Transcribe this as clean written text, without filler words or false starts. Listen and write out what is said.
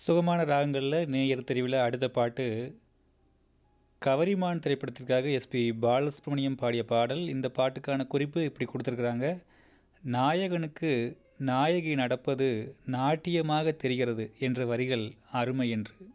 சுகமான ராகங்களில் நேயர் தெரிவில் அடுத்த பாட்டு கவரிமான் திரைப்படத்திற்காக எஸ்பி பாலசுப்ரமணியம் பாடிய பாடல். இந்த பாட்டுக்கான குறிப்பு இப்படி கொடுத்துருக்குறாங்க. நாயகனுக்கு நாயகி நடப்பது நாட்டியமாக தெரிகிறது என்ற வரிகள் அருமை என்று.